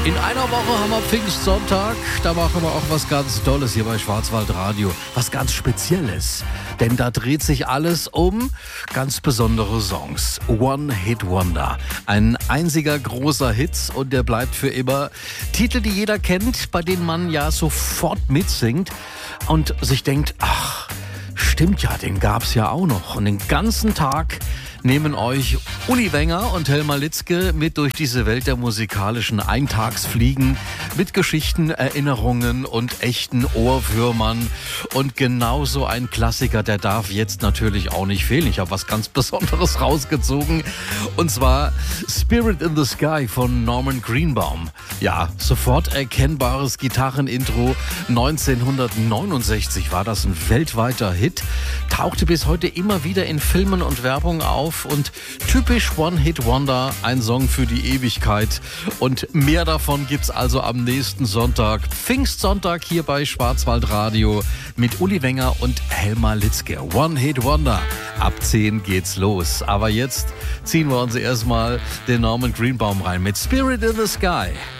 In einer Woche haben wir Pfingstsonntag. Da machen wir auch was ganz Tolles hier bei Schwarzwaldradio. Was ganz Spezielles. Denn da dreht sich alles um ganz besondere Songs. One Hit Wonder. Ein einziger großer Hit und der bleibt für immer. Titel, die jeder kennt, bei denen man ja sofort mitsingt und sich denkt, ach, stimmt ja, den gab's ja auch noch. Und den ganzen Tag nehmen euch Uli Wenger und Helma Litzke mit durch diese Welt der musikalischen Eintagsfliegen mit Geschichten, Erinnerungen und echten Ohrwürmern. Und genauso ein Klassiker, der darf jetzt natürlich auch nicht fehlen. Ich habe was ganz Besonderes rausgezogen und zwar Spirit in the Sky von Norman Greenbaum. Ja, sofort erkennbares Gitarrenintro. 1969 war das ein weltweiter Hit, tauchte bis heute immer wieder in Filmen und Werbung auf und typisch One-Hit-Wonder, ein Song für die Ewigkeit. Und mehr davon gibt's also am nächsten Sonntag, Pfingstsonntag hier bei Schwarzwaldradio mit Uli Wenger und Helma Litzke. One-Hit-Wonder. Ab 10 geht's los. Aber jetzt ziehen wir uns erstmal den Norman Greenbaum rein mit Spirit in the Sky.